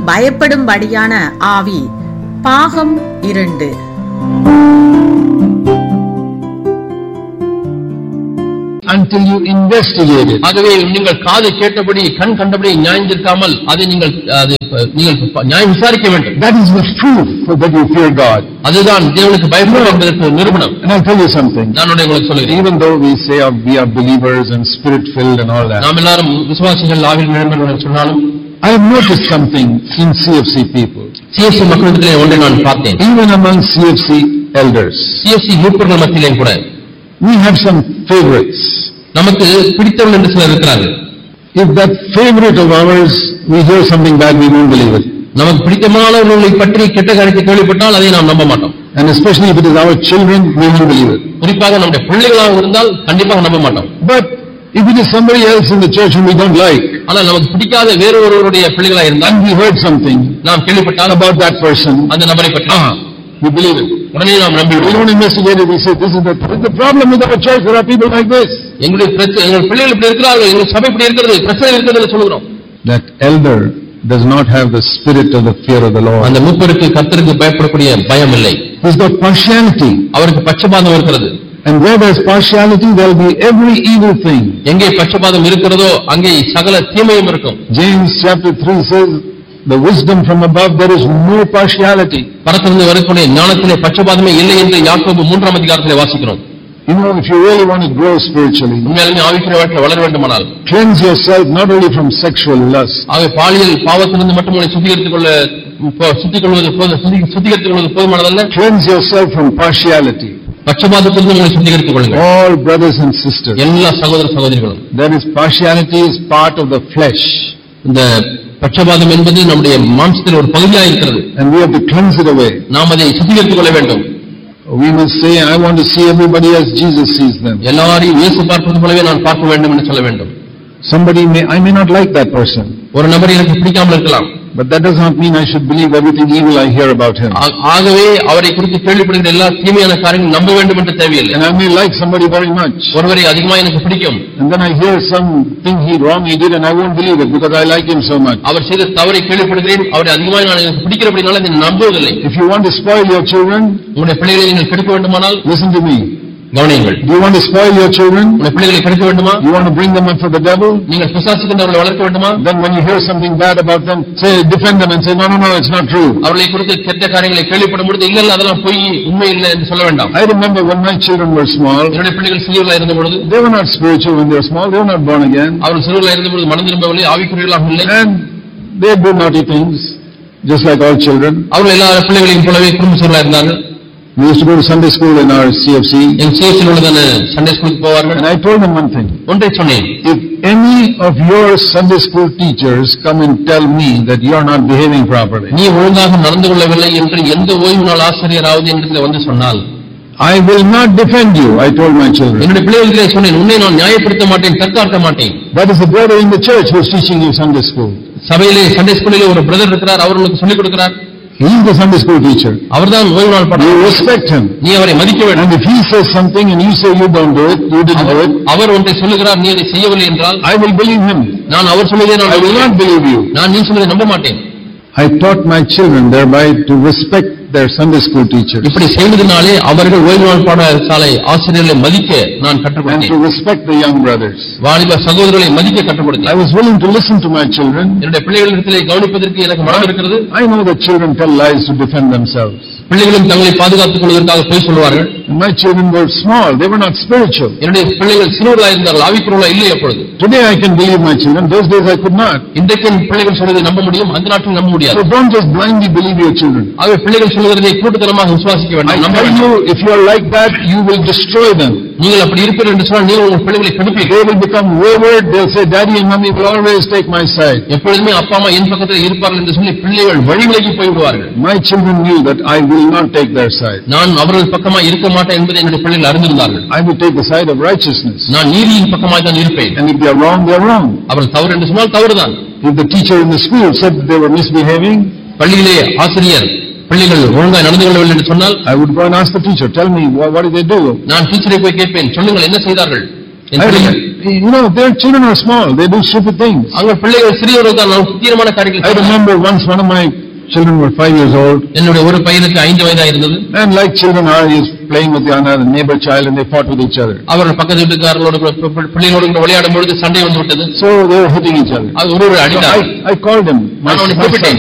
பயப்படும்படியான ஆவி. பாகம் 2. Until you investigate it. ஆகவே நீங்கள் காது கேட்டபடி கண் கண்டபடி நியாயந்திருக்காமல் அதை நீங்கள் நியாயம் விசாரிக்க வேண்டும். That is the proof that you fear God. அதுதான் தேவனுக்கு பயப்படுவது என்பதற்கு நிரூபணம். And I'll tell you something. நான் உங்களுக்கு சொல்கிறேன். Even though we say we are believers and spirit filled and all that. நாம் எல்லாரும் விசுவாசிகள் ஆவியில் நிரம்பினவர்கள் சொன்னாலும் I have noticed something in CFC people. CFC மக்களிடத்திலே ஒன்றை நான் பார்த்தேன். Even among CFC elders. CFC மூப்பர்கள் மத்தியிலே கூட we have some favorites. நமக்கு பிடித்தவர்கள் என்று சிலர் இருக்கிறார்கள். If that favorite of ours we hear something bad, we won't believe it. நமக்கு பிடித்தமானவர்களை பற்றி கெட்ட காரியத்தை கேள்விப்பட்டால் அதை நாம் நம்ப மாட்டோம். And especially if it is our children, we won't believe it. குறிப்பாக நம்முடைய பிள்ளைகளாக இருந்தால் கண்டிப்பாக நம்ப மாட்டோம். But if it is somebody else in the church whom we don't like, ஆனால் நமக்கு பிடிக்காத வேறு ஒருவருடைய பிள்ளைகளாக இருந்தால், and we heard something நாம் கேள்விப்பட்டால் about that person, அந்த நபரை பற்றி we believe it. உடனே நாம் நம்பிடுவோம். We don't investigate it. We say this is the problem with our church. There are people like this. எங்களுடைய எங்கள் பிள்ளைகள் இப்படி இருக்கிறார்கள், எங்கள் சபை இப்படி இருக்கிறது, பிரச்சனை இருக்கிறது சொல்கிறோம். That elder does not have the spirit of the fear of the Lord. அந்த மூப்பருக்கு கர்த்தருக்கு பயப்படக்கூடிய பயம் இல்லை. He has got partiality. அவருக்கு பட்சபாதம் இருக்கிறது. And where there is partiality, there will be every evil thing. எங்கே பட்சபாதம் இருக்கிறதோ அங்கே சகல தீமையும் இருக்கும். James chapter 3 says, the wisdom from above, there is no partiality. பரத்திலிருந்து வரக்கூடிய ஞானத்திலே பட்சபாதமே இல்லை என்று யாக்கோபு 3ஆம் அதிகாரத்திலே வாசிக்கிறோம். You know, if you really want to grow spiritually, உண்மையாலுமே ஆவிக்குரிய வாழ்க்கையில் வளர வேண்டுமானால் cleanse yourself not only from sexual lust. ஆகவே பாலியல் பாவத்திலிருந்து மட்டும் உங்களை சுத்திகரித்துக் கொள்வது போதுமானதல்ல. Cleanse yourself from partiality. பட்சபாதத்திலிருந்து உங்களை சுத்திகரித்துக் கொள்ளுங்கள். All brothers and sisters. எல்லா சகோதர சகோதரிகளும். There is partiality is part of the flesh. இந்த பட்சபாதம் என்பது நம்முடைய மாம்சத்தில் ஒரு பகுதியாக இருக்கிறது. And we have to cleanse it away. நாம் அதை சுத்திகரித்துக் கொள்ள வேண்டும். We must say, I want to see everybody as Jesus sees them. எல்லாரையும் இயேசு பார்ப்பது போலவே நான் பார்க்க வேண்டும் என்று சொல்ல வேண்டும். I may not like that person. ஒரு நபர் எனக்கு பிடிக்காமல் இருக்கலாம். But that does not mean I should believe everything evil I hear about him. ஆகவே அவரை குறித்து கேள்விப்படுகிற எல்லா தீமையான காரியங்களும் நம்ப வேண்டும் என்று தேவையில்லை. And I may like somebody very much. ஒருவரை அதிகமாக எனக்கு பிடிக்கும். And then I hear something wrong he did and I won't believe it because I like him so much. அவர் செய்த தவறை கேள்விப்படுகிறேன், அவரை அதிகமாக நான் எனக்கு பிடிக்கிறபடினால அதை நம்புவதில்லை. If you want to spoil your children, உங்களுடைய பிள்ளைகளை நீங்கள் கெடுக்க வேண்டுமானால் listen to me. கவனியுங்கள். Do you want to spoil your children? உங்களுடைய பிள்ளைகளை கெடுக்க வேண்டுமா? You want to bring them up for the devil? நீங்கள் பிசாசுக்கு அவர்களை வளர்க்க வேண்டுமா? Then when you hear something bad about them, say defend them and say no, it's not true. அவர்களை குறித்து கெட்ட காரியங்களை கேள்விப்படும் பொழுது இல்ல அதெல்லாம் பொய், உண்மை இல்லை என்று சொல்ல வேண்டாம். I remember when my children were small. என்னுடைய பிள்ளைகள் சிறியவர்களாக இருந்த பொழுது, they were not spiritual when they were small. They were not born again. அவர்கள் சிறியவர்களாக இருந்த பொழுது மனம் திரும்பவில்லை, ஆவிக்குரியவர்களாக இல்லை. And they did naughty things just like all children. அவர்கள் எல்லா பிள்ளைகளையும் போலவே குறும்புசர்களாக இருந்தார்கள். We used to go to Sunday school in our CFC. N CFC உள்ளதான சண்டே ஸ்கூலுக்கு போவார்கள். And I told them one thing. ஒன்றை சொன்னேன். If any of your Sunday school teachers come and tell me that you are not behaving properly, நீ ஒழுங்காக நடந்து கொள்ளவில்லை என்று எந்த ஓய்வு நாள் ஆசிரியராவது என்று வந்து சொன்னால், I will not defend you, I told my children. என்னுடைய பிள்ளைகளுக்கு சொன்னேன், உன்னை நான் நியாயப்படுத்த மாட்டேன், தற்காக்க மாட்டேன். That is a brother in the church who is teaching you Sunday school. சபையிலே சண்டே ஸ்கூலிலே ஒரு பிரதர் இருக்கிறார், அவர் உங்களுக்கு சொல்லிக் கொடுக்கிறார். He is the Sunday school teacher. அவர்தான் ஓய்வு நாள் பாடம். You respect him. நீ அவரை மதிக்க வேண்டும். And if he says something and you say you don't do it, you didn't do it, அவர் ஒன்றை சொல்லுகிறார், நீ அதை செய்யவில்லை என்றால், I will believe him. நான் அவர் சொல்வதை I will not believe you. நான் நீ சொல்வதை நம்ப மாட்டேன். I taught my children thereby to respect their Sunday school teachers. இப்படி செய்வதனாலே அவர்கள் ஓய்வு நாள் பாடசாலை ஆசிரியர்களை மதிக்க நான் கற்றுக் கொடுத்தேன். And to respect the young brothers. வாலிப சகோதரர்களை மதிக்க கற்றுக் கொடுத்தேன். I was willing to listen to my children. என்னுடைய பிள்ளைகளிடத்திலே கவனிப்பதற்கு எனக்கு மனம் இருக்கிறது. I know that children tell lies to defend themselves. பிள்ளைகளும் தங்களை பாதுகாத்துக் கொள்வதற்காக பொய் சொல்வார்கள். My children were small, they were not spiritual. என்னுடைய பிள்ளைகள் சிறுவர்களாக இருந்தார்கள், ஆவிக்குரியவர்களாக இல்லை. அப்பொழுது today I can believe my children, those days I could not. இன்றைக்கு பிள்ளைகள் சொல்வதை நம்ப முடியும், அந்த நாட்டில் நம்ப முடியாது. So don't just blindly believe your children. ஆகவே பிள்ளைகள் சொல்வதை கூட்டுத்தனமாக விசுவாசிக்க வேண்டாம். I tell you, if you are like that, you will destroy them. நீங்கள் அப்படி இருப்பீர்கள் என்று சொன்னால் நீங்கள் உங்கள் பிள்ளைகளை கெடுப்பீர்கள். They will become wayward. They'll say daddy and mommy will always take my side. எப்பொழுதுமே அப்பா அம்மா என் பக்கத்தில் இருப்பார்கள் என்று சொல்லி பிள்ளைகள் வழிவிலகி போய்விடுவார்கள். My children knew that I will not take their side. நான் அவர்கள் பக்கமாக இருக்க மாட்டேன் என்பதை என்னுடைய பிள்ளைகள் அறிந்திருந்தார்கள். I will take the side of righteousness. நான் நீதியின் பக்கமாக தான் இருப்பேன். And if they are wrong, they are wrong. அவர்கள் தவறு என்று சொன்னால் தவறுதான். If the teacher in the school said they were misbehaving, பள்ளியிலே ஆசிரியர் பிள்ளைகள் ஒழுங்காக நடந்து கொள்ளவில்லை என்று சொன்னால், I would go and ask the teacher, tell me what did they do? நான் டீச்சரை போய் கேட்பேன், சொல்லுங்கள் என்ன செய்தார்கள். You know, their children are small. They do stupid things. அவங்க பிள்ளைகள் சிறியவர்கள் தான், தீரமான காரியங்களை. I remember once one of my children were 5 years old. என்னுடைய ஒரு பையனுக்கு 5 வயதா இருந்தது. And like children are, he is playing with the other neighbor child and they fought with each other. அவர்கள் பக்கத்து வீட்டுக்காரர்களோட பிள்ளைகளோடு விளையாடும் பொழுது சண்டை வந்து விட்டது. So they were hitting each other. அது ஒருவர் அடித்தார். I called him. நான் அவனை கூப்பிட்டேன்.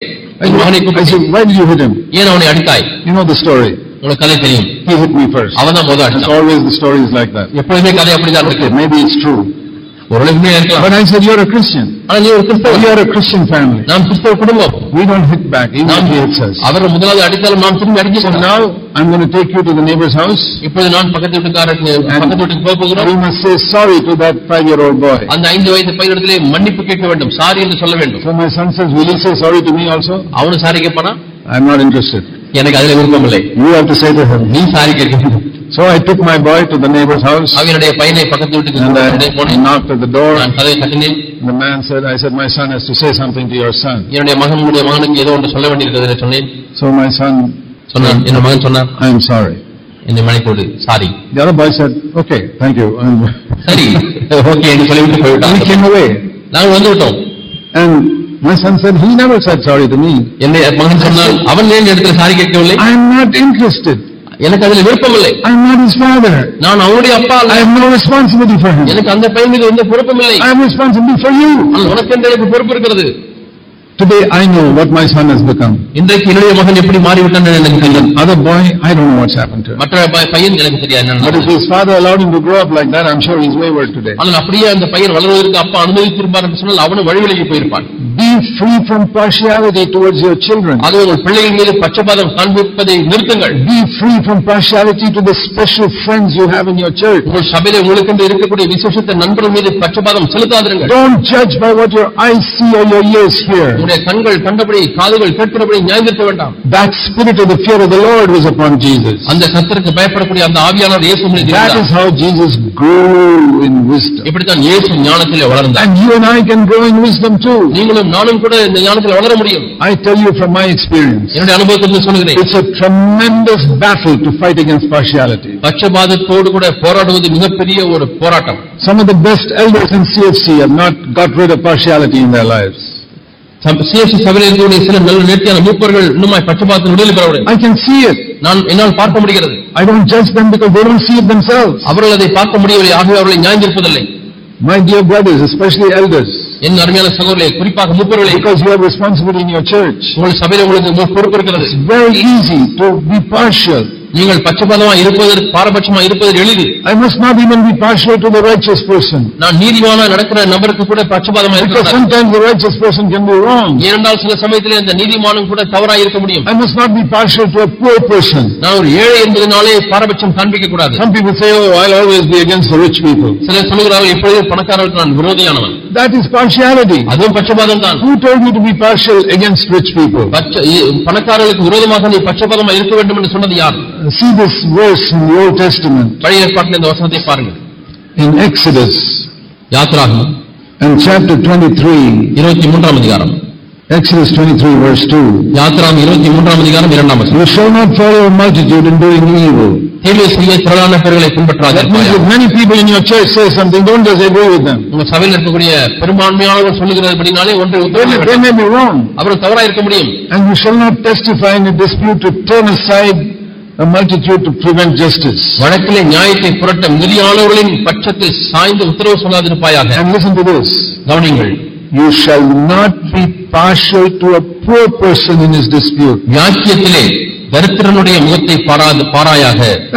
I said, why did you hit him? ஏன் அவனை அடித்தாய்? You know the story. உங்களுக்கு கதை தெரியும். He hit me first. அவன் தான் முதல்ல அடிச்சான். Always the story is like that. எப்பவுமே கதை அப்படிதான் இருக்கு. Maybe it's true. ஒருவேளை உண்மையா இருக்கலாம். But I said, you're a Christian. ஆனா நீ ஒரு கிறிஸ்தவன். We are a Christian family. நாம் கிறிஸ்தவ குடும்பம். We don't hit back even if he hits us. அவர் முதலாவது அடித்தாலும் நாம் திரும்பி அடிக்க So now I'm going to take you to the neighbor's house. இப்போது நான் பக்கத்து வீட்டுக்கு போக போகிறோம். We must say sorry to that 5-year-old boy. அந்த 5 வயது பையனிடத்திலே மன்னிப்பு கேட்க வேண்டும், சாரி என்று சொல்ல வேண்டும். So my son says, will you say sorry to me also? அவனு சாரி கேட்பானா? I'm not interested. எனக்கு அதுல விருப்பம் இல்லை. You have to say to him. நீ சாரி கேட்க வேண்டும். So I took my boy to the neighbor's house. அவனுடைய பையனை பக்கத்து வீட்டுக்கு போனேன். I knocked at the door. நான் கதவை தட்டினேன். The man said, I said, my son has to say something to your son. என்னுடைய மகனுக்கு ஏதோ ஒன்று சொல்ல வேண்டியிருக்கிறது சொன்னேன். So my son சொன்னான், என் மகன் சொன்னான், I am sorry. என்னை மன்னிப்போடு, sorry. The other boy said, okay, thank you. சரி, ஓகே என்று சொல்லிவிட்டு போய்விட்டான். We came away. நாங்கள் வந்து விட்டோம். And my son said, he never said sorry to me. என்னுடைய மகன் சொன்னான், அவன் ஏன் இடத்துல சாரி கேட்கவில்லை? I am not interested. எனக்கு அதுல விருப்பம் இல்லை. I am not his father. நான் அவனுடைய அப்பா அல்ல. I have no responsibility for him. எனக்கு அந்த பையன் மீது எந்த பொறுப்பும் இல்லை. I am responsible for you. உனக்கு எனக்கு பொறுப்பு இருக்கிறது. Today I know what my son has become. இன்றைக்கு என்னுடைய மகன் எப்படி மாறிவிட்டான் எனக்கு தெரியும். Other boy, I don't know what's happened to him. மற்ற பையன் எனக்கு தெரியாது என்ன. But if his father allowed him to grow up like that, I'm sure he's wayward today. ஆனால் அப்படியே அந்த பையன் வளர்வதற்கு அப்பா அனுமதித்திருப்பார் என்று சொன்னால் அவனும் வழிவிலகி போயிருப்பான். Be free from partiality towards your children. அது உங்கள் பிள்ளைகள் மீது பட்சபாதம் காண்பிப்பதை நிறுத்துங்கள். Be free from partiality to the special friends you have in your church. உங்கள் சபையிலே உங்களுக்கு இருக்கக்கூடிய விசேஷத்த நண்பர்கள் மீது பட்சபாதம் செலுத்தாதீர்கள். Don't judge by what your eyes see or your ears hear. உங்களுடைய கண்கள் கண்டபடி காதுகள் கேட்கிறபடி நியாயந்தீர்க்க வேண்டாம். That spirit of the fear of the Lord was upon Jesus. அந்த கர்த்தருக்கு பயப்படக்கூடிய அந்த ஆவியானவர் இயேசு மீது இருந்தார். That is how Jesus grew in wisdom. இப்படித்தான் இயேசு ஞானத்திலே வளர்ந்தார். And you and I can grow in wisdom too. நீங்களும் நானும் கூட இந்த ஞானத்திலே வளர முடியும். I tell you from my experience. என்னுடைய அனுபவத்திலிருந்து சொல்கிறேன். It's a tremendous battle to fight against partiality. பட்சபாதத்தோடு கூட போராடுவது மிகப்பெரிய ஒரு போராட்டம். Some of the best elders in CFC have not got rid of partiality in their lives. CFC சபையிலே சில நல்ல நேர்த்தியான மூப்பர்கள் இன்னுமாய் பட்சபாதத்தின் விடுதலை பெறவில்லை. I can see it. நான் என்னால் பார்க்க முடிகிறது. I don't judge them because they don't see it themselves. அவர்கள் அதை பார்க்க முடியவில்லை, ஆகவே அவர்களை நியாயந்தீர்ப்பதில்லை. My dear brothers, especially elders, என் அருமையான சகோதரர்களே, குறிப்பாக மூப்பர்களே, because you have responsibility in your church, உங்கள் சபையிலே உங்களுக்கு பொறுப்பு இருக்கிறது. It's very easy to be partial. நீங்கள் பட்சபாதமாக இருப்பதற்கு பாரபட்சமாக இருப்பது எளிது. I must not even be partial to the righteous person. நான் நீதிமானாக நடக்கிற நபருக்கு கூட பட்சபாதமாக இருக்க Because sometimes the righteous person can be wrong. ஏனென்றால் சில சமயத்திலே அந்த நீதிமானும் கூட தவறாக இருக்க முடியும். I must not be partial to a poor person. நான் ஒரு ஏழை என்பதனாலே பாரபட்சம் காண்பிக்க கூடாது. Some people say, oh, I'll always be against the rich people. சிலர் சொல்கிறார்கள் இப்பொழுது பணக்காரர்களுக்கு நான் விரோதியானவன். That is partiality. அதுவும் பட்சபாதம் தான். Who told you to be partial against rich people? பணக்காரர்களுக்கு விரோதமாக நீ பட்சபாதமாக இருக்க வேண்டும் என்று சொன்னது யார்? See this verse in the Old Testament. பழைய ஏற்பாட்டில் இந்த வசனத்தை பாருங்கள். In Exodus, யாத்ராகமம் and chapter 23, 23ஆம் அதிகாரம். Exodus 23 verse 2. யாத்ராகமம் 23ஆம் அதிகாரம் 2ஆம் வசனம். You shall not follow a multitude in doing evil. தீமை செய்ய திரளான பேர்களை பின்பற்றாதே. That means if many people in your church say something, don't just agree with them. உங்க சபையில் இருக்கக்கூடிய பெரும்பான்மையானவர்கள் சொல்லுகிறபடினாலே ஒன்றை ஒத்துக்கொள்ள They may be wrong. அவர்கள் தவறாக இருக்க முடியும். And you shall not testify in a dispute to turn aside a multitude to prevent justice. வழக்கிலே நியாயத்தை புரட்ட மிகுதியானவர்களின் பட்சத்தில் சாய்ந்து உத்தரவு சொல்லாதிருப்பாயாக. And listen to this. கவனியுங்கள். You shall not be partial to a poor person in his dispute. வாக்கியத்திலே தரித்திரனுடைய முகத்தை பாராயாக.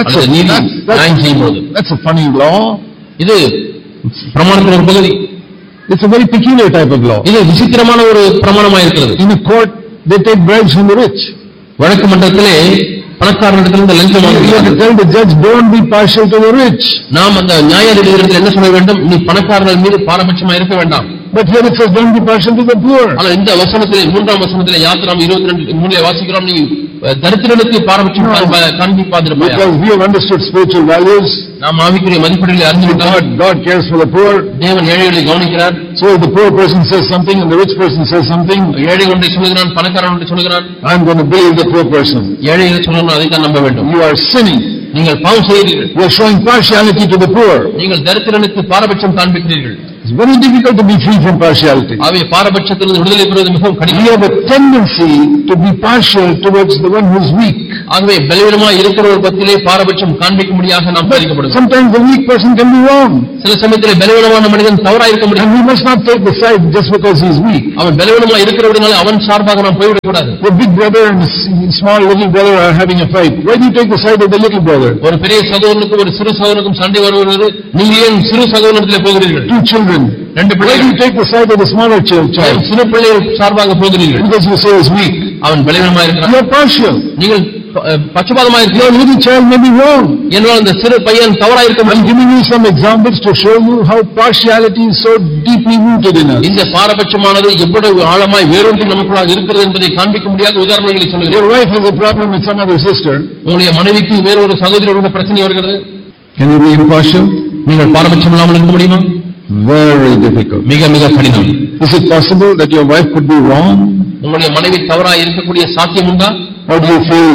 நியாயம் செய்யும்போது. That's a funny law. இது பிரமாணத்தின் ஒரு பகுதி. It's a very peculiar type of law. இது விசித்திரமான ஒரு பிரமாணமாக இருக்கிறது. In a court, they take bribes from the rich. வழக்கு மன்றத்திலே பணக்காரர்களிடத்திலிருந்து லஞ்சம் வாங்குகிறார்கள். Tell the judge, don't be partial to the rich. நாம் அந்த நியாயாதிபதியிடத்தில் என்ன சொல்ல வேண்டும்? நீ பணக்காரர்கள் மீது பாரபட்சமாக இருக்க வேண்டாம். But here it says, don't be partial to the poor. ஆனால் இந்த வசனத்திலே 3ஆம் வசனத்திலே யாத்ராகமம் 22:3 வாசிக்கிறோம், நீ தரித்திரனுக்கு பாரபட்சம் காண்பிப்பாதிருப்பாய். Because we have understood spiritual values. நாம் ஆவிக்குரிய மதிப்பீடுகளை அறிந்துவிட்டோம். God cares for the poor. தேவன் ஏழைகளை கவனிக்கிறார். So if the poor person says something and the rich person says something, ஏழை ஒன்றை சொல்லுகிறான், பணக்காரன் ஒன்றை சொல்லுகிறான், I'm going to believe the poor person. ஏழைகளை சொல்லணும், அதை தான் நம்ப வேண்டும். You are sinning. நீங்கள் பாவம் செய்கிறீர்கள். You are showing partiality to the poor. நீங்கள் தரித்திரனுக்கு பாரபட்சம் காண்பிக்கிறீர்கள். It's very difficult to be free from partiality. ஆகவே பாரபட்சத்திலிருந்து விடுதலை பெறுவது மிகவும் We கடினம். have a tendency to be partial towards the one who is weak. ஆகவே பலவீனமாய் இருக்கிற ஒரு பத்திலே பாரபட்சம் காண்பிக்க முடியாத நாம் பாதிக்கப்படுகிறோம். Sometimes the weak person can be wrong. சில சமயத்திலே பலவீனமான மனிதன் தவறாக இருக்க முடியும். And we must not take the side just because he is weak. அவன் பலவீனமாய் இருக்கிறவனால அவன் சார்பாக நாம் போய்விடக் கூடாது. The big brother and the small little brother are having a fight. Why do you take the side of the little brother? ஒரு பெரிய சகோதரனுக்கும் ஒரு சிறு சகோதரனுக்கும் சண்டை வருகிறது. நீங்கள் ஏன் சிறு சகோதரனிடத்திலே போகிறீர்கள்? Two children. ரெண்டு Why do பிள்ளைகள். you take the side of the smaller child? சிறு பிள்ளைகள் சார்பாக போகிறீர்கள். Because you say he is weak. அவன் பலவீனமாய் இருக்கிறான். You are partial. நீங்கள் பட்சபாதமாய் Your இருக்கிறீர்கள். little child may be wrong. என்றால் அந்த சிறு பையன் தவறாக இருக்க I'm முடியும். giving you some examples to show you how partiality is so deeply rooted in us. இந்த பாரபட்சமானது எவ்வளவு ஆழமாய் வேரூன்றி நமக்குள்ளாக இருக்கிறது என்பதை காண்பிக்க முடியாத உதாரணங்களை சொல்லுகிறேன். Your wife has a problem with some other sister. உங்களுடைய மனைவிக்கு வேறொரு சகோதரியோட பிரச்சனை வருகிறது. Can you be impartial? நீங்கள் பாரபட்சம் இல்லாமல் இருக்க முடியுமா? Very difficult. மிக மிக கடினம். Is it possible that your wife could be wrong? உங்களுடைய மனைவி தவறாக இருக்கக்கூடிய சாத்தியம் உண்டா? Or do you feel,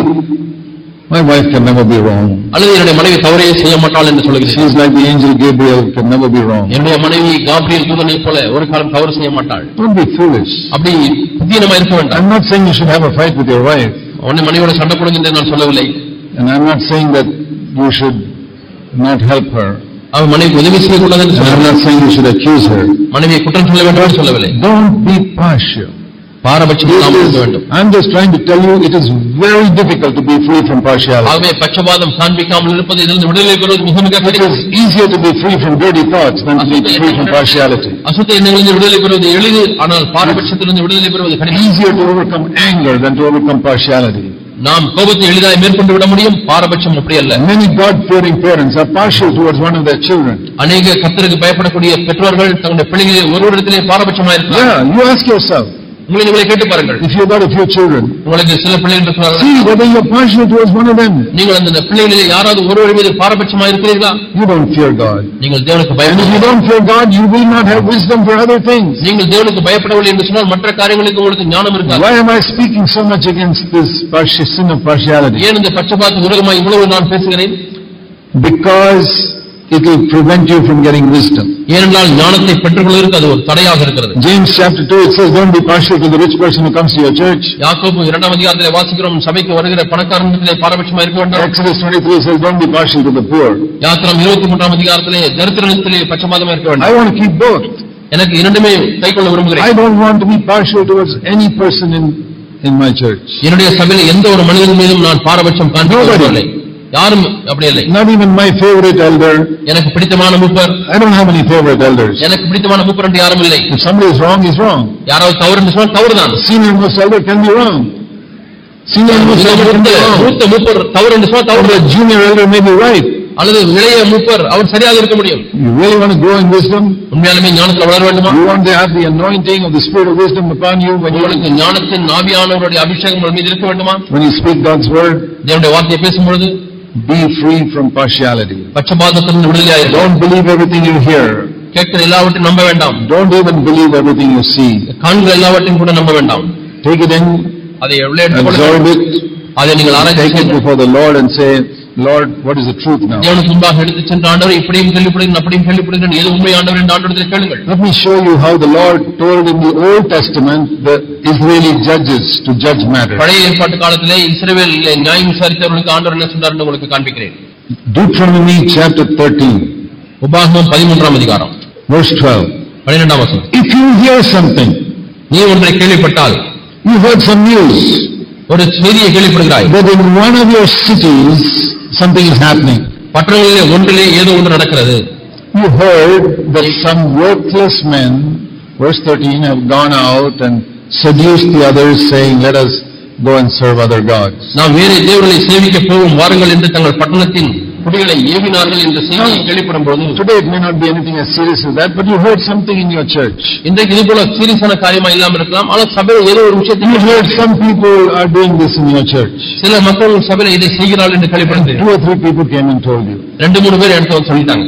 my wife can never be wrong? அல்லது என்னுடைய மனைவி தவறே செய்ய மாட்டாள் என்று She சொல்கிறீர்கள். is like the angel Gabriel, can never be wrong. என்னுடைய மனைவி காப்ரியேல் தூதனை போல ஒரு காலம் தவறு செய்ய மாட்டாள். Don't be foolish. அப்படி புத்தியனமா இருக்க வேண்டாம். I'm not saying you should have a fight with your wife. உன்னை மனைவியோட சண்டை போடுங்க என்று நான் சொல்லவில்லை. And I'm not saying that you should not help her. அவன் மனைவி உதவி செய்யக்கூடாது என்று And I'm சொல்லவில்லை. not saying you should accuse her. மனைவியை குற்றம் சொல்ல வேண்டும் என்று சொல்லவில்லை. Don't be partial. பாரபட்சம் இல்லாமல் இருக்க வேண்டும். I'm just trying to tell you it is very difficult to be free from partiality. ஆகவே பட்சபாதம் காண்பிக்காமல் இருப்பது இதிலிருந்து விடுதலை பெறுவது மிக மிக It கடினம். is easier to be free from dirty thoughts than to be free from partiality. அசுத்த எண்ணங்களிலிருந்து விடுதலை பெறுவது எளிது, ஆனால் பாரபட்சத்திலிருந்து விடுதலை பெறுவது கடினம். Easier to overcome anger than to overcome partiality. நாம் கோபத்தை எளிதாக மேற்கொண்டு விட முடியும், பாரபட்சம் அப்படி அல்ல. Many God-fearing parents are partial towards one of their children. அநேக கர்த்தருக்கு பயப்படக்கூடிய பெற்றோர்கள் தங்களுடைய பிள்ளைகளை ஒருவரிடத்திலே பாரபட்சமாக இருக்கிறார்கள். Yeah, you ask yourself, உங்களை நீங்களே கேட்டு பாருங்கள். if you've got a few children, உங்களுக்கு சில பிள்ளைகள் இருக்கிறார்கள். see whether you're partial towards one of them. நீங்கள் அந்த பிள்ளைகளிலே யாராவது ஒருவர் மீது பாரபட்சமாக இருக்கிறீர்களா? You don't fear God. நீங்கள் தேவனுக்கு And if you பயப்பட don't fear God, you will not have wisdom for other things. நீங்கள் தேவனுக்கு பயப்படவில்லை என்று சொன்னால் மற்ற காரியங்களுக்கு உங்களுக்கு ஞானம் இருக்காது. Why am I speaking so much against this sin of partiality? ஏன் இந்த பட்சபாத விரோதமாக இவ்வளவு நான் பேசுகிறேன்? Because it will prevent you from getting wisdom. ஏனென்றால் ஞானத்தை பெற்றுக்கொள்வதற்கு அது ஒரு தடையாக இருக்கிறது. James chapter 2, it says, don't be partial to the rich person who comes to your church. யாக்கோபு 2ஆம் அதிகாரத்திலே வாசிக்கிறோம், சபைக்கு வருகிற பணக்காரனிடத்திலே பாரபட்சமாக இருக்க வேண்டாம். Exodus 23 says, don't be partial to the poor. யாத்திரம் 23ஆம் அதிகாரத்திலே தரித்திரனிடத்திலே பட்சபாதமாக இருக்க I வேண்டாம். want to keep both. எனக்கு இரண்டுமே கைக்கொள்ள விரும்புகிறேன். I don't want to be partial towards any person in my church. என்னுடைய சபையில் எந்த ஒரு மனிதன் மீதும் நான் பாரபட்சம் காண்பிக்கவில்லை. யாரும் அப்படி இல்லை. Not even my favorite elder. எனக்கு பிடித்தமான மூப்பர். I don't have any favorite elders. எனக்கு பிடித்தமான மூப்பர் என்று யாரும் இல்லை. If somebody is wrong, he's wrong. யாராவது தவறு என்று சொன்னால் தவறுதான். Senior most elder can be wrong. Senior most elder can be wrong. மூத்த மூப்பர் தவறு என்று சொன்னால் Or தவறு. the junior elder may be right. அல்லது இளைய மூப்பர் அவர் சரியாக இருக்க முடியும். You really want to grow in wisdom? உண்மையாலுமே ஞானத்தில் வளர வேண்டுமா? You want to have the anointing of the spirit of wisdom upon you உங்களுக்கு ஞானத்தின் ஆவியானவருடைய அபிஷேகம் உங்கள் மீது இருக்க வேண்டுமா? when you speak God's word? தேவனுடைய வார்த்தையை பேசும்பொழுது Be free from partiality. பட்சபாதத்திலிருந்து விடுதலையாயிரு. Don't believe everything you hear. கேட்கிற எல்லாவற்றையும் நம்ப வேண்டாம். Don't even believe everything you see. காண்கிற எல்லாவற்றையும் கூட நம்ப வேண்டாம். Take it in, அதை உள்ளே எடுத்துக்கொள்ள absorb it, அதை நீங்கள் ஆராய்ச்சி take it செய்யுங்கள். before the Lord and say, Lord, what is the truth now? தேவனுக்கு முன்பாக எடுத்துச் சென்ற ஆண்டவரே, இப்படியும் கேள்விப்படுகிறேன் அப்படியும் கேள்விப்படுகிறேன், எது உண்மை ஆண்டவர் என்று ஆண்டவரிடத்தில் கேளுங்கள். Let me show you how the Lord told in the Old Testament the Israeli judges to judge matters. பழைய ஏற்பாட்டு காலத்திலே இஸ்ரவேலிலே நியாயம் விசாரித்தவர்களுக்கு ஆண்டவர் என்ன சொன்னார் என்று உங்களுக்கு காண்பிக்கிறேன். Deuteronomy chapter 13, உபாகமம் 13ஆம் அதிகாரம் verse 12. 12ஆம் வசனம். If you hear something, நீ ஒன்றை கேள்விப்பட்டால், you heard some news, ஒரு செய்தியை கேள்விப்படுகிறாய், that in one of your cities something is happening. பட்டணங்களிலே ஒன்றிலே ஏதோ ஒன்று நடக்கிறது. You heard that some worthless men, verse 13, have gone out and seduced the others, saying, let us go and serve other gods. நாம் வேறு தேவர்களை சேவிக்க போவோம் வாருங்கள் என்று தங்கள் பட்டணத்தின் குடிகளை ஏவினார்கள் என்ற செய்தியை கேள்விப்படும் போது, Today it may not be anything as serious as that, but you heard something in your church. இன்றைக்கு இது போல சீரியஸான காரியமா இல்லாமல் இருக்கலாம், ஆனால் சபையில் ஏதோ ஒரு விஷயத்தை You heard some people are doing this in your church. சில மக்கள் சபையில் இதை செய்கிறார்கள் என்று கேள்விப்படுகிறேன். 2 or 3 people came and told you. 2-3 பேர் எனக்கு வந்து சொல்லிட்டாங்க.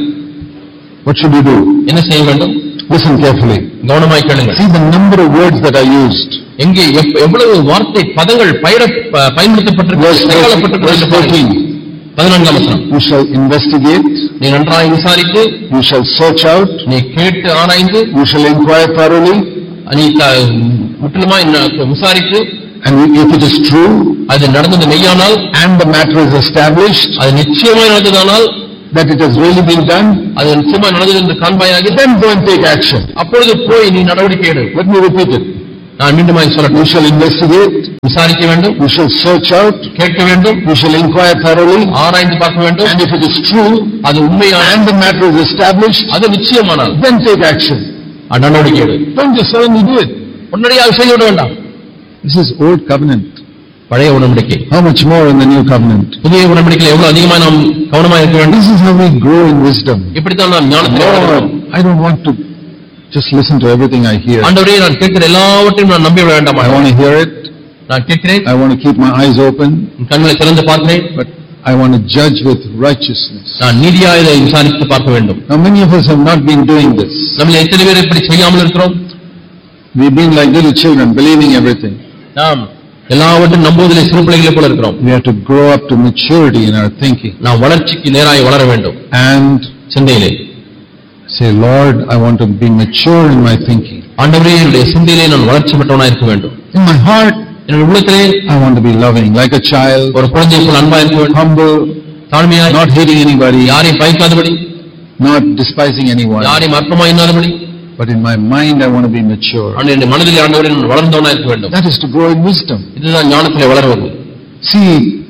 What should you do? என்ன செய்ய வேண்டும்? Listen carefully. கவனமாய் கேளுங்கள். See the number of words that are used. எங்கே எவ்வளவு வார்த்தை பதங்கள் Verse 14. 14ஆம் வசனம். You shall investigate. நீ நன்றாய் விசாரித்து. You shall search out. நீ கேட்டு ஆராய்ந்து. You shall inquire thoroughly. நீ முற்றிலுமாய் விசாரித்து. And if it is true, அது நடந்தது மெய்யானால், and the matter is established, அது நிச்சயமாய் நடந்ததானால், that it has really been done, அது நிச்சயமாய் நடந்தது என்று காண்பாயாக, then go and take action. அப்பொழுது போய் நீ நடவடிக்கை எடு. Let me repeat it. நான் மீண்டுமாய் சொல்லட்டும். You shall investigate. விசாரிக்க வேண்டும். You shall search out. கேட்க வேண்டும். You shall inquire thoroughly. ஆராய்ந்து பார்க்க வேண்டும். And if it is true, அது உண்மையான, and the matter is established, அது நிச்சயமானால், then take action. நடவடிக்கை எடு. Don't just suddenly do it. உடனடியாக செய்து விட வேண்டாம். This is old covenant. பழைய உடன்படிக்கை. How much more in the new covenant? புதிய உடன்படிக்கையில் எவ்வளவு அதிகமாக நாம் கவனமாக இருக்க வேண்டும். This is how we grow in wisdom. இப்படித்தான் நாம் ஞானத்தில் வளருகிறோம். I don't want to just listen to everything I hear. ஆண்டவரே, நான் கேட்கிற எல்லாவற்றையும் நான் நம்பி விட வேண்டாம். I want to hear it. நான் கேட்கிறேன். I want to keep my eyes open. கண்களை திறந்து பார்க்கிறேன். But I want to judge with righteousness. நான் நீதியாக இதை விசாரித்து பார்க்க வேண்டும். Now many of us have not been doing this. நம்மள எத்தனை பேர் இப்படி செய்யாமல் இருக்கிறோம்? We've been like little children, believing everything. நாம் எல்லாவற்றையும் நம்புவதிலே சிறு பிள்ளைகளை போல இருக்கிறோம். We have to grow up to maturity in our thinking. நாம் வளர்ச்சிக்கு நேராய் வளர வேண்டும். And சிந்தையிலே say, Lord, I want to be mature in my thinking. ஆண்டவரே, என்னுடைய சிந்தையிலே நான் வளர்ச்சி பெற்றவனாய் இருக்க வேண்டும். In my heart, என்னுடைய உள்ளத்திலே I want to be loving, like a child, ஒரு குழந்தை போல அன்பாய் இருக்க வேண்டும். humble, தாழ்மையாய், not hating anybody, யாரையும் பகைக்காதபடி, not despising anyone. யாரையும் அற்பமாய் எண்ணாதபடி. But in my mind, I want to be mature. என்னுடைய மனதிலே ஆண்டவரே, நான் வளர்ந்தவனாய் இருக்க வேண்டும். That is to grow in wisdom. இதுதான் ஞானத்திலே வளருவது. See,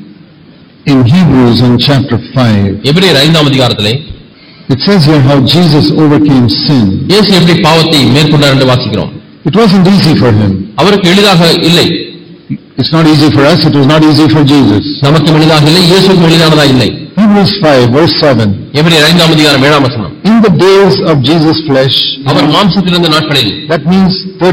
in Hebrews in chapter 5, எபிரேயர் 5ஆம் அதிகாரத்திலே it says here how Jesus overcame sin. இயேசு எப்படி பாவத்தை மேற்கொண்டார் என்று வாசிக்கிறோம். It wasn't easy for him. அவருக்கு எளிதாக இல்லை. It's not easy for us. It was not easy for Jesus. நமக்கு எளிதாக இல்லை, இயேசுவுக்கு எளிதானதா இல்லை. Hebrews 5 verse 7. எபிரேயர் 5ஆம் அதிகாரம் 7ஆம் வசனம். In the days of Jesus' flesh, அவர் மாம்சத்தில் இருந்த நாட்களில், that means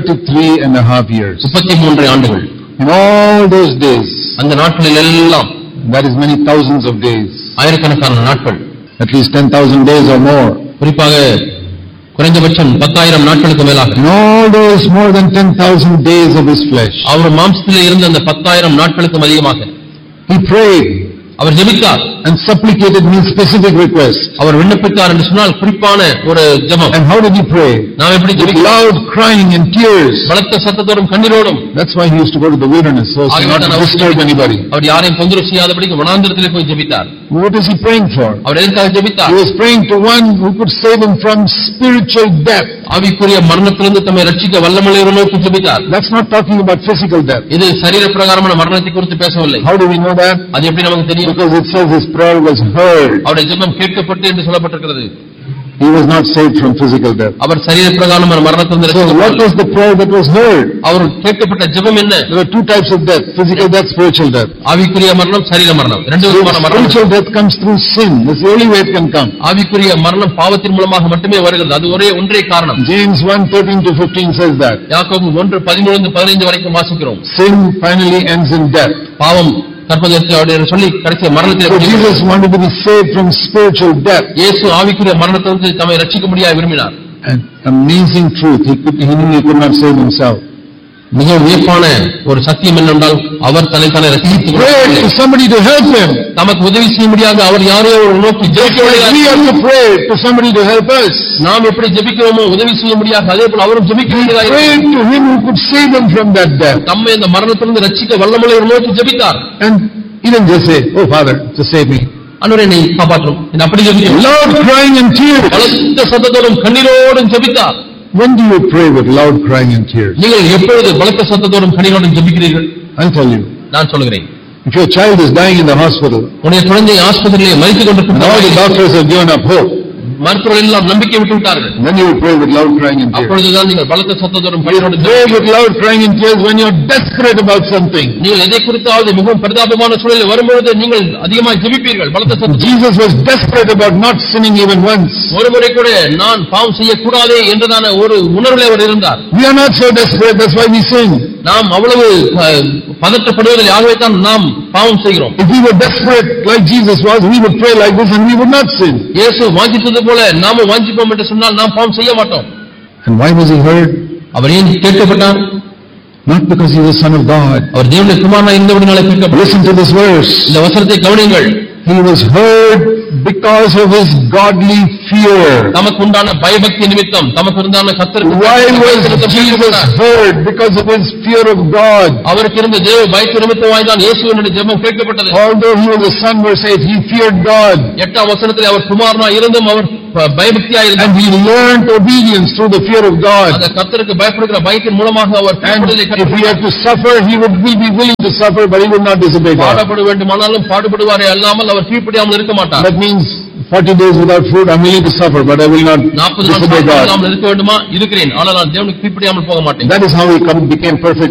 33.5 years. 33 ஆண்டுகள். In all those days, அந்த நாட்களில் எல்லாம், that is many thousands of days, ஆயிரக்கணக்கான நாட்கள், at least 10,000 days or more. குறிப்பாக குறைந்தபட்சம் 10,000 நாட்களுக்கு மேலாக, In all those more than 10,000 days of his flesh, அவர் மாம்சத்தில் இருந்த அந்த 10,000 நாட்களுக்கும் அதிகமாக he prayed. அவர் ஜெபித்தார். And supplicated means specific request. அவர் விண்ணப்பித்தார் என்று சொன்னால் குறிப்பான ஒரு ஜெபம். And how did he pray? நாம் எப்படி With ஜெபிக்கிறோம்? loud crying and tears. பலத்த சத்தத்தோடும் கண்ணீரோடும். That's why he used to go to the wilderness, so as not to disturb anybody. அவர் யாரையும் தொந்தரவு செய்யாதபடிக்கு வனாந்திரத்திலே போய் ஜெபித்தார். What is he praying for? அவர் எதற்காக ஜெபித்தார்? He was praying to one who could save him from spiritual death. ஆவிக்குரிய மரணத்திலிருந்து தம்மை ரட்சிக்க வல்லமையுள்ளவரை நோக்கி ஜெபித்தார். That's not talking about physical death. இது சரீர பிரகாரமான மரணத்தை குறித்து பேசவில்லை. How do we know that? அது எப்படி நமக்கு தெரியும்? Because it says his prayer was heard. அவருடைய ஜெபம் கேட்கப்பட்டு என்று சொல்லப்பட்டிருக்கிறது. He was not saved from physical death. அவர் சரீர பிரகாரமான மரணத்திலிருந்து So what was the prayer that was heard? அவர் கேட்கப்பட்ட ஜெபம் என்ன? There are two types of death: physical death, spiritual death. ஆவிக்குரிய மரணம், சரீர மரணம். இரண்டு விதமான மரணம். Spiritual death comes through sin. That's the only way it can come. ஆவிக்குரிய மரணம் பாவத்தின் மூலமாக மட்டுமே வருகிறது. அது ஒரே காரணம். James 1:13-15 says that. யாக்கோபு 1:13-15 வரைக்கும் வாசிக்கிறோம். Sin finally ends in death. பாவம் கற்பதற்கு சொல்லி கடைசி மரணத்தில். So Jesus wanted to be saved from spiritual death. இயேசு ஆவிக்குரிய மரணத்திலிருந்து தம்மை ரட்சிக்க முடியாது விரும்பினார். An amazing truth. He knew he could not save himself. மிக வியப்பான ஒரு சத்தியம் என்னென்றால் அவர் தன்னைத்தானே ரட்சித்துக் Prayed to somebody to help him. நமக்கு உதவி செய்ய முடியாது. அவர் யாரையோ ஒரு நோக்கி We have to pray to somebody to help us. நாம் எப்படி ஜெபிக்கிறோமோ உதவி செய்ய முடியாது. அதே போல அவரும் ஜெபிக்க வேண்டியதாக. Prayed to him who could save him from that death. தம்மை இந்த மரணத்திலிருந்து ரட்சிக்க வல்லமையுள்ளவரை நோக்கி ஜெபித்தார். And he didn't just say, "Oh Father, just save me." ஆண்டவரே என்னை காப்பாற்றும். அப்படி ஜெபித்தார். Loud crying and tears. பலத்த சத்தத்தோடும் கண்ணீரோடும் ஜெபித்தார். When do you pray with loud crying and tears? நீங்கள் எப்பொழுது பலத்த சத்தத்தோடும் கண்ணீரோடும் ஜெபிக்கிறீர்கள்? I'll tell you. நான் சொல்கிறேன். If your child is dying in the hospital, உன்னுடைய குழந்தை ஆஸ்பத்திரியிலே மரித்துக் and all the கொண்டிருக்கிறார், doctors have given up hope, மருத்துவர்கள் எல்லாம் நம்பிக்கை விட்டு விட்டார்கள், then you will pray with loud crying and tears. அப்பொழுதுதான் நீங்கள் பலத்த சத்தத்தோடும் You கண்ணீரோடும் pray with loud crying and tears when you're desperate about something. நீங்கள் எதை குறித்தாவது மிகவும் பரிதாபமான சூழலில் வரும்பொழுது நீங்கள் அதிகமாக ஜெபிப்பீர்கள். பலத்த சத்தம். Jesus was desperate about not sinning even once. ஒரு முறை கூட நான் பாவம் செய்யக்கூடாதே என்றதான ஒரு உணர்வில் அவர் இருந்தார். We are not so desperate, that's why we sin. நாம் அவ்வளவு பதற்றப்படுவதில் ஆகவே தான் நாம் பாவம் செய்கிறோம். If we were desperate like Jesus was, we would pray like this and we would not sin. இயேசு வாஞ்சித்தது போல நாமும் வாஞ்சிப்போம் என்று சொன்னால் நாம் பாவம் செய்ய மாட்டோம். And why was he heard? அவர் ஏன் கேட்கப்பட்டார்? Not because he was Son of God. அவர் தேவனுடைய குமாரனாய் இருந்தபடியாலே கேட்கப்பட்டார். Listen to this verse. இந்த வசனத்தை கவனியுங்கள். He was heard because of his godly fear. நமக்கு உண்டான பயபக்தி நிமித்தம் நமக்கு உண்டான கர்த்தருக்கு Why was Jesus heard? Because of his fear of God. அவருக்கு இருந்த தேவ பயத்து நிமித்தமாய் தான் இயேசுவினுடைய ஜெபம் கேட்கப்பட்டது. Although he was the son, verse 8, he feared God. 8ஆம் வசனத்திலே அவர் குமாரனாய் இருந்தும் அவர் பயபக்தியாய் இருந்தார். And he learned obedience through the fear of God. அந்த கர்த்தருக்கு பயப்படுகிற பயத்தின் மூலமாக அவர் கீழ்ப்படிதலை And if he had to suffer, he would be willing to suffer, but he would not disobey God. பாடுபட வேண்டுமானாலும் பாடுபடுவாரே அல்லாமல் அவர் கீழ்ப்படியாமல் இருக்க மாட்டார். That means 40 days without food, I'm willing to suffer, but I will not 40 நாள் disobey God. இருக்க வேண்டுமா இருக்கிறேன், ஆனால் நான் தேவனுக்கு கீழ்ப்படியாமல் போக மாட்டேன். That is how he became perfect